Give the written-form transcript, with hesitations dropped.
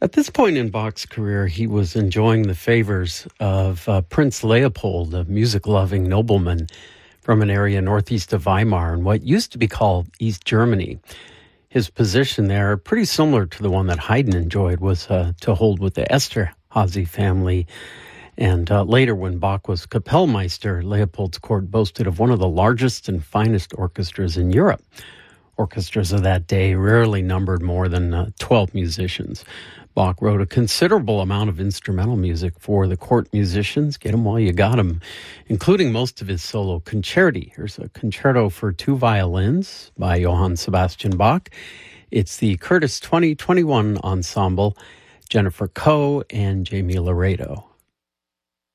At this point in Bach's career, he was enjoying the favors of Prince Leopold, a music-loving nobleman from an area northeast of Weimar in what used to be called East Germany. His position there, pretty similar to the one that Haydn enjoyed, was to hold with the Esterházy family. And later, when Bach was Kapellmeister, Leopold's court boasted of one of the largest and finest orchestras in Europe. Orchestras of that day rarely numbered more than 12 musicians. Bach wrote a considerable amount of instrumental music for the court musicians. Get them while you got them, including most of his solo concerti. Here's a concerto for two violins by Johann Sebastian Bach. It's the Curtis 2021 Ensemble, Jennifer Coe and Jamie Laredo.